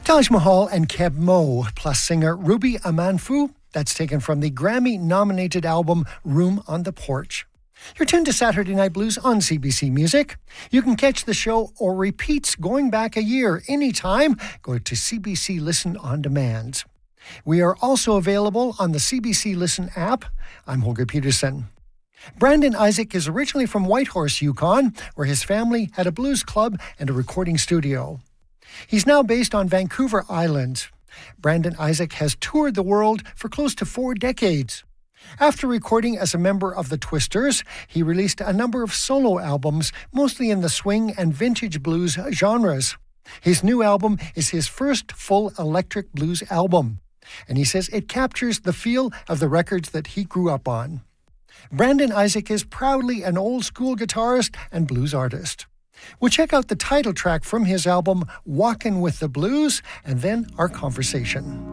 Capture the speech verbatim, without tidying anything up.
Taj Mahal and Keb Mo, plus singer Ruby Amanfu. That's taken from the Grammy-nominated album Room on the Porch. You're tuned to Saturday Night Blues on C B C Music. You can catch the show or repeats going back a year anytime. Go to C B C Listen on Demand. We are also available on the C B C Listen app. I'm Holger Peterson. Brandon Isaac is originally from Whitehorse, Yukon, where his family had a blues club and a recording studio. He's now based on Vancouver Island. Brandon Isaac has toured the world for close to four decades. After recording as a member of the Twisters, he released a number of solo albums, mostly in the swing and vintage blues genres. His new album is his first full electric blues album, and he says it captures the feel of the records that he grew up on. Brandon Isaac is proudly an old-school guitarist and blues artist. We'll check out the title track from his album, Walkin' with the Blues, and then our conversation.